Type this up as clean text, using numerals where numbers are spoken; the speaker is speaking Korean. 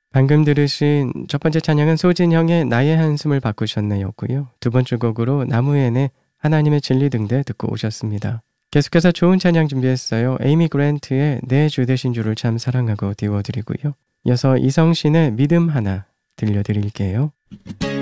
방금 들으신 첫 번째 찬양은 소진형의 나의 한숨을 바꾸셨네였고요. 두 번째 곡으로 나무엔의 하나님의 진리 등대 듣고 오셨습니다. 계속해서 좋은 찬양 준비했어요. 에이미 그랜트의 내 주 되신 주를 참 사랑하고 띄워드리고요. 이어서 이성신의 믿음 하나 들려드릴게요.